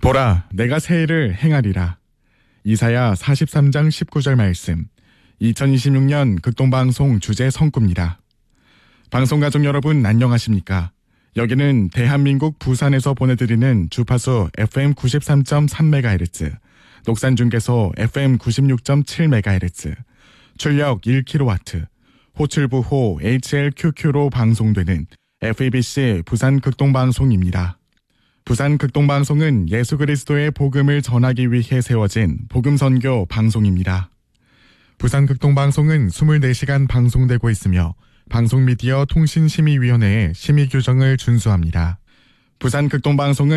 보라, 내가 새 일을 행하리라. 이사야 43장 19절 말씀. 2026년 극동방송 주제 성구입니다. 방송가족 여러분 안녕하십니까? 여기는 대한민국 부산에서 보내드리는 주파수 FM 93.3MHz, 녹산중계소 FM 96.7MHz, 출력 1kW, 호출부호 HLQQ로 방송되는 FEBC 부산 극동방송입니다. 부산 극동방송은 예수 그리스도의 복음을 전하기 위해 세워진 복음선교 방송입니다. 부산 극동방송은 24시간 방송되고 있으며 방송미디어 통신심의위원회의 심의규정을 준수합니다. 부산 극동방송은